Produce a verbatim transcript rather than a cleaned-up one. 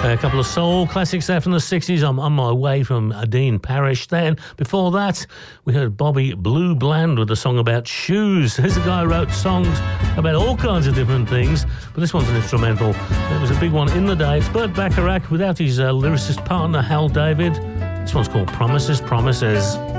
A couple of soul classics there from the sixties. I'm on my way from Dean Parrish. Then, before that, we heard Bobby Blue Bland with a song about shoes. Here's a guy who wrote songs about all kinds of different things, but this one's an instrumental. It was a big one in the day. It's Burt Bacharach without his uh, lyricist partner, Hal David. This one's called Promises, Promises.